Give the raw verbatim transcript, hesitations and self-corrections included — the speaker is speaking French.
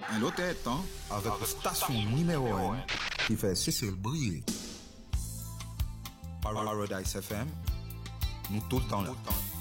Un lot tête, hein, avec la station numéro un qui fait Cécile briller. Paradise F M, nous tout le temps là.